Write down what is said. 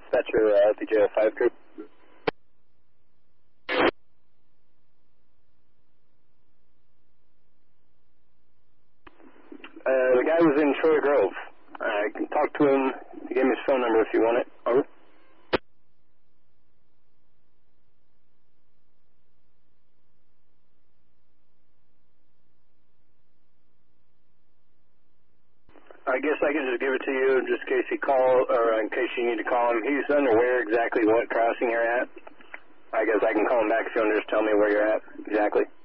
dispatcher, LPJ 05 group. The guy was in Troy Grove. I can talk to him. He gave me his phone number if you want it. Over. I guess I can just give it to you just in case he calls, or in case you need to call him. He's unaware exactly what crossing you're at. I guess I can call him back if you want to just tell me where you're at exactly.